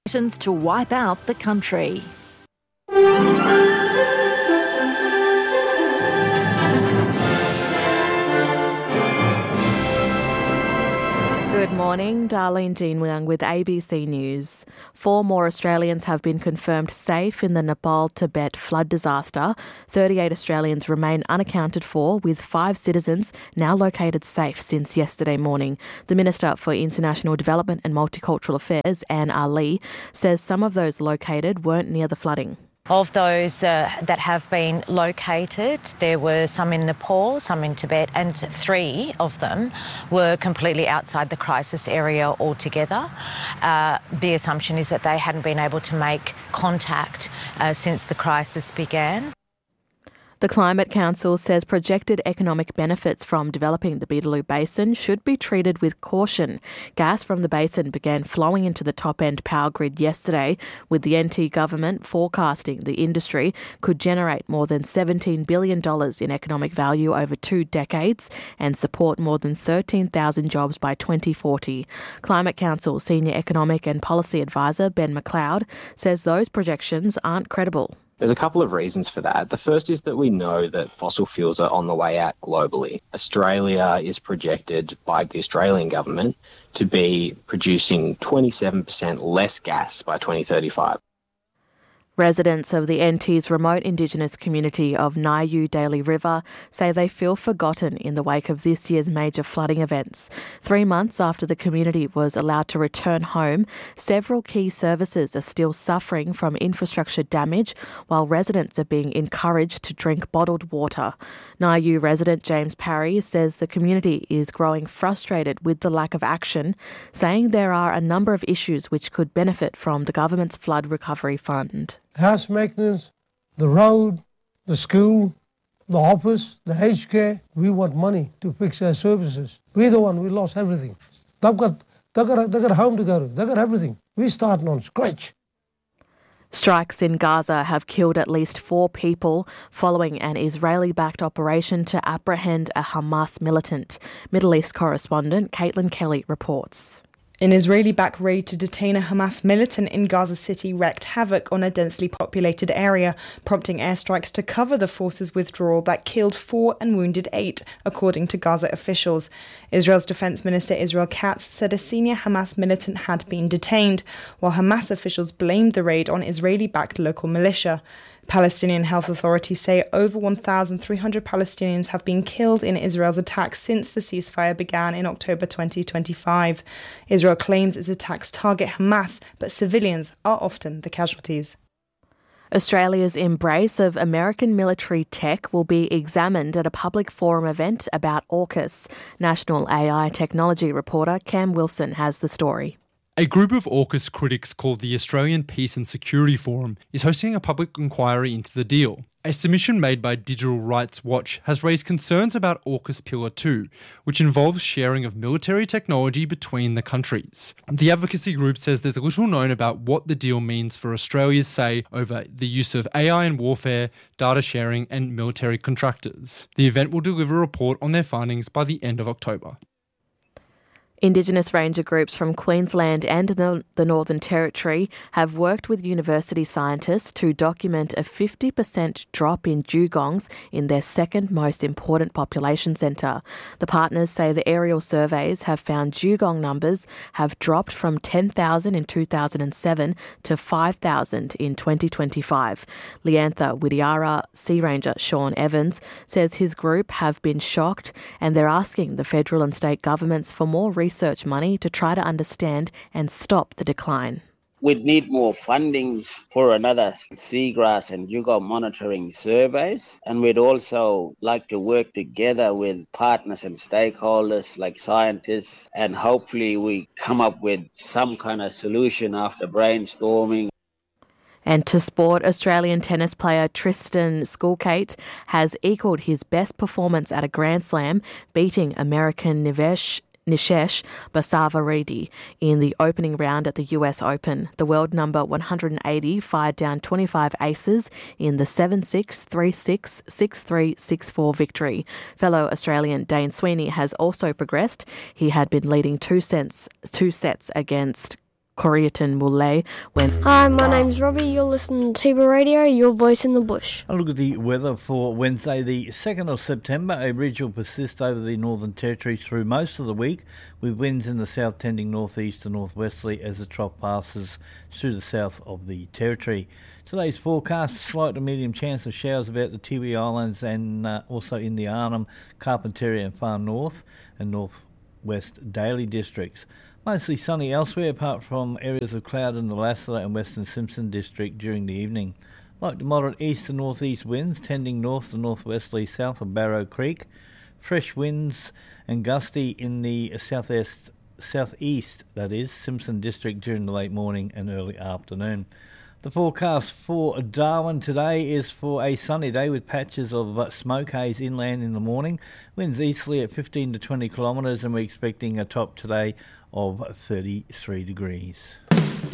to wipe out the country. Good morning, Darlene Jean-Wang with ABC News. 4 more Australians have been confirmed safe in the Nepal-Tibet flood disaster. 38 Australians remain unaccounted for, with 5 citizens now located safe since yesterday morning. The Minister for International Development and Multicultural Affairs, Anne Ali, says some of those located weren't near the flooding. Of those that have been located, there were some in Nepal, some in Tibet, and 3 of them were completely outside the crisis area altogether. The assumption is that they hadn't been able to make contact since the crisis began. The Climate Council says projected economic benefits from developing the Beetaloo Basin should be treated with caution. Gas from the basin began flowing into the top-end power grid yesterday, with the NT government forecasting the industry could generate more than $17 billion in economic value over 2 decades and support more than 13,000 jobs by 2040. Climate Council Senior Economic and Policy Advisor Ben McLeod says those projections aren't credible. There's a couple of reasons for that. The first is that we know that fossil fuels are on the way out globally. Australia is projected by the Australian government to be producing 27% less gas by 2035. Residents of the NT's remote Indigenous community of Niu Daly River say they feel forgotten in the wake of this year's major flooding events. 3 months after the community was allowed to return home, several key services are still suffering from infrastructure damage, while residents are being encouraged to drink bottled water. Niu resident James Parry says the community is growing frustrated with the lack of action, saying there are a number of issues which could benefit from the government's flood recovery fund. House maintenance, the road, the school, the office, the aged care. We want money to fix our services. We're the one, we lost everything. They've got a home to go to. They've got everything. We're starting on scratch. Strikes in Gaza have killed at least 4 people following an Israeli-backed operation to apprehend a Hamas militant. Middle East correspondent Caitlin Kelly reports. An Israeli-backed raid to detain a Hamas militant in Gaza City wreaked havoc on a densely populated area, prompting airstrikes to cover the forces' withdrawal that killed 4 and wounded 8, according to Gaza officials. Israel's Defense Minister Israel Katz said a senior Hamas militant had been detained, while Hamas officials blamed the raid on Israeli-backed local militia. Palestinian health authorities say over 1,300 Palestinians have been killed in Israel's attacks since the ceasefire began in October 2025. Israel claims its attacks target Hamas, but civilians are often the casualties. Australia's embrace of American military tech will be examined at a public forum event about AUKUS. National AI technology reporter Cam Wilson has the story. A group of AUKUS critics called the Australian Peace and Security Forum is hosting a public inquiry into the deal. A submission made by Digital Rights Watch has raised concerns about AUKUS Pillar 2, which involves sharing of military technology between the countries. The advocacy group says there's little known about what the deal means for Australia's say over the use of AI in warfare, data sharing and military contractors. The event will deliver a report on their findings by the end of October. Indigenous ranger groups from Queensland and the Northern Territory have worked with university scientists to document a 50% drop in dugongs in their second most important population centre. The partners say the aerial surveys have found dugong numbers have dropped from 10,000 in 2007 to 5,000 in 2025. Liantha Widiara Sea Ranger Sean Evans says his group have been shocked and they're asking the federal and state governments for more research money to try to understand and stop the decline. We'd need more funding for another seagrass and dugong monitoring surveys. And we'd also like to work together with partners and stakeholders like scientists. And hopefully we come up with some kind of solution after brainstorming. And to sport, Australian tennis player Tristan Skulkate has equalled his best performance at a Grand Slam, beating American Nishesh Basavareddy in the opening round at the US Open. The world number 180 fired down 25 aces in the 7-6, 3-6, 6-3, 6-4 victory. Fellow Australian Dane Sweeney has also progressed. He had been leading two sets against Corriaton Moolay. Hi, my name's Robbie. You're listening to Tiba Radio, your voice in the bush. A look at the weather for Wednesday, the 2nd of September. A ridge will persist over the Northern Territory through most of the week, with winds in the south tending northeast to northwesterly as the trough passes through the south of the Territory. Today's forecast, a slight to medium chance of showers about the Tiwi Islands and also in the Arnhem, Carpentaria and far north and northwest Daly districts. Mostly sunny elsewhere apart from areas of cloud in the Lassiter and Western Simpson district during the evening. Light to moderate east to northeast winds tending north to northwesterly south of Barrow Creek. Fresh winds and gusty in the southeast, that is, Simpson district during the late morning and early afternoon. The forecast for Darwin today is for a sunny day with patches of smoke haze inland in the morning. Winds easterly at 15 to 20 kilometres and we're expecting a top today of 33 degrees.